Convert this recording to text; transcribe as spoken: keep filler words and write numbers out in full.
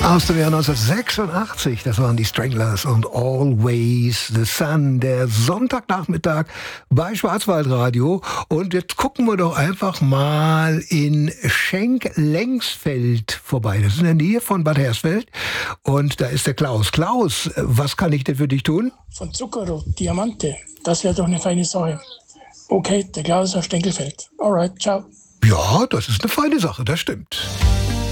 Aus dem Jahr neunzehnhundertsechsundachtzig, das waren die Stranglers und Always the Sun, der Sonntagnachmittag bei Schwarzwaldradio. Und jetzt gucken wir doch einfach mal in Schenk-Lengsfeld vorbei. Das ist in der Nähe von Bad Hersfeld. Und da ist der Klaus. Klaus, was kann ich denn für dich tun? Von Zuckerrot, Diamante. Das wäre doch eine feine Sache. Okay, der Klaus aus Stenkelfeld. Alright, ciao. Ja, das ist eine feine Sache, das stimmt.